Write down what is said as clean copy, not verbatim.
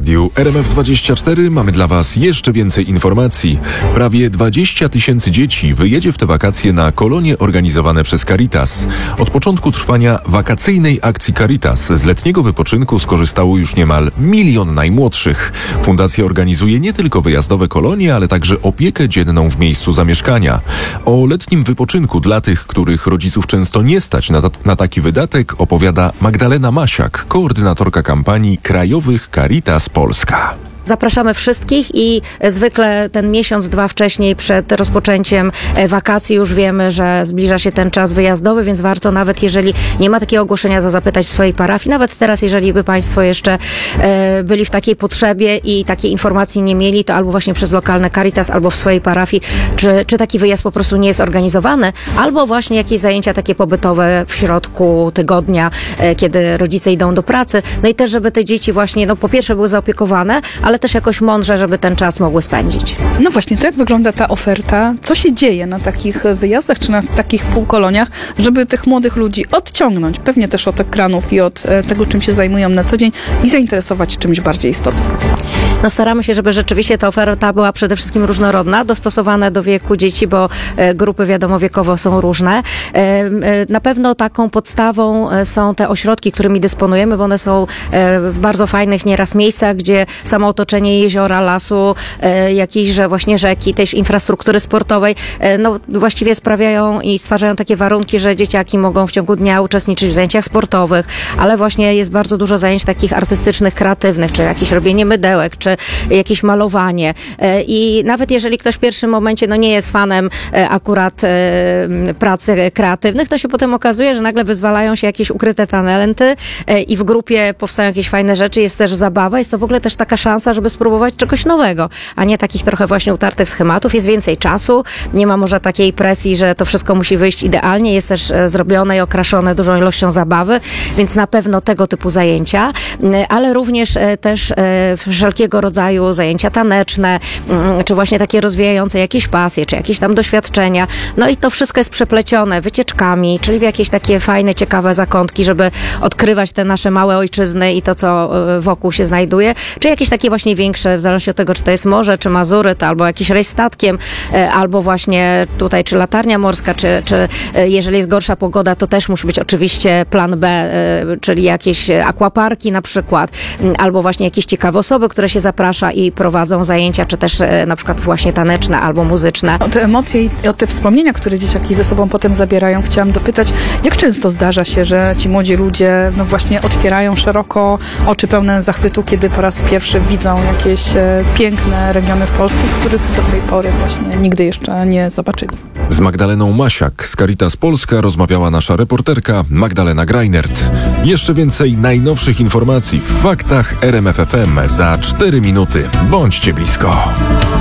radiu RMF24 mamy dla Was jeszcze więcej informacji. Prawie 20 000 dzieci wyjedzie w te wakacje na kolonie organizowane przez Caritas. Od początku trwania wakacyjnej akcji Caritas z letniego wypoczynku skorzystało już niemal 1 milion najmłodszych. Fundacja organizuje nie tylko wyjazdowe kolonie, ale także opiekę dzienną w miejscu zamieszkania. O letnim wypoczynku dla tych, których rodziców często nie stać na taki wydatek, opowiada Magdalena Masiak, koordynatorka kampanii krajowych Caritas Polska. Zapraszamy wszystkich i zwykle ten miesiąc, 2 wcześniej przed rozpoczęciem wakacji już wiemy, że zbliża się ten czas wyjazdowy, więc warto nawet jeżeli nie ma takiego ogłoszenia, to zapytać w swojej parafii. Nawet teraz, jeżeli by Państwo jeszcze byli w takiej potrzebie i takiej informacji nie mieli, to albo właśnie przez lokalne Caritas, albo w swojej parafii, czy taki wyjazd po prostu nie jest organizowany, albo właśnie jakieś zajęcia takie pobytowe w środku tygodnia, kiedy rodzice idą do pracy. No i też, żeby te dzieci właśnie, po pierwsze były zaopiekowane, ale też jakoś mądrze, żeby ten czas mogły spędzić. No właśnie, to jak wygląda ta oferta? Co się dzieje na takich wyjazdach, czy na takich półkoloniach, żeby tych młodych ludzi odciągnąć, pewnie też od ekranów i od tego, czym się zajmują na co dzień i zainteresować czymś bardziej istotnym? No staramy się, żeby rzeczywiście ta oferta była przede wszystkim różnorodna, dostosowana do wieku dzieci, bo grupy wiadomo wiekowo są różne. Na pewno taką podstawą są te ośrodki, którymi dysponujemy, bo one są w bardzo fajnych nieraz miejscach, gdzie samo otoczenie jeziora, lasu, jakiejś właśnie rzeki, też infrastruktury sportowej, właściwie sprawiają i stwarzają takie warunki, że dzieciaki mogą w ciągu dnia uczestniczyć w zajęciach sportowych, ale właśnie jest bardzo dużo zajęć takich artystycznych, kreatywnych, czy jakieś robienie mydełek, czy jakieś malowanie. I nawet jeżeli ktoś w pierwszym momencie nie jest fanem akurat pracy kreatywnych, to się potem okazuje, że nagle wyzwalają się jakieś ukryte talenty i w grupie powstają jakieś fajne rzeczy, jest też zabawa, jest to w ogóle też taka szansa, żeby spróbować czegoś nowego, a nie takich trochę właśnie utartych schematów. Jest więcej czasu, nie ma może takiej presji, że to wszystko musi wyjść idealnie, jest też zrobione i okraszone dużą ilością zabawy, więc na pewno tego typu zajęcia, ale również też wszelkiego rodzaju zajęcia taneczne, czy właśnie takie rozwijające jakieś pasje, czy jakieś tam doświadczenia. No i to wszystko jest przeplecione wycieczkami, czyli w jakieś takie fajne, ciekawe zakątki, żeby odkrywać te nasze małe ojczyzny i to, co wokół się znajduje, czy jakieś takie właśnie większe, w zależności od tego, czy to jest morze, czy Mazury, to albo jakiś rejs statkiem, albo właśnie tutaj, czy latarnia morska, czy jeżeli jest gorsza pogoda, to też musi być oczywiście plan B, czyli jakieś aquaparki na przykład, albo właśnie jakieś ciekawe osoby, które się zaprasza i prowadzą zajęcia, czy też na przykład właśnie taneczne albo muzyczne. O te emocje i o te wspomnienia, które dzieciaki ze sobą potem zabierają, chciałam dopytać, jak często zdarza się, że ci młodzi ludzie właśnie otwierają szeroko oczy pełne zachwytu, kiedy po raz pierwszy widzą jakieś piękne regiony w Polsce, których do tej pory właśnie nigdy jeszcze nie zobaczyli. Z Magdaleną Masiak z Caritas Polska rozmawiała nasza reporterka Magdalena Greinert. Jeszcze więcej najnowszych informacji w faktach RMF FM za 4 minuty. Bądźcie blisko.